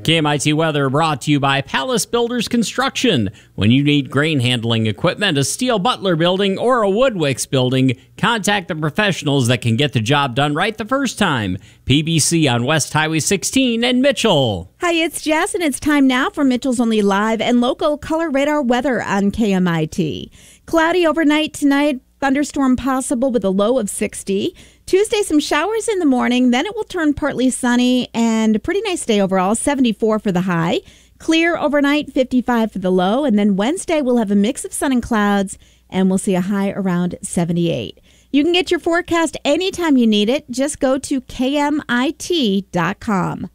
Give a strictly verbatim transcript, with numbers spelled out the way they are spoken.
K M I T weather brought to you by Palace Builders Construction. When you need grain handling equipment, a Steel Butler building, or a Woodwicks building, contact the professionals that can get the job done right the first time. P B C on West Highway sixteen in Mitchell. Hi, it's Jess, and it's time now for Mitchell's Only Live and local color radar weather on K M I T. Cloudy overnight tonight, thunderstorm possible with a low of sixty. Tuesday, some showers in the morning, then it will turn partly sunny and a pretty nice day overall, seventy-four for the high. Clear overnight, fifty-five for the low, and then Wednesday we'll have a mix of sun and clouds and we'll see a high around seventy-eight. You can get your forecast anytime you need it. Just go to K M I T dot com.